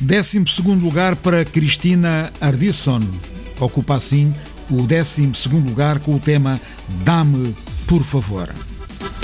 12º lugar para Cristina Ardisson. Ocupa assim o 12º lugar com o tema Dá-me, por favor.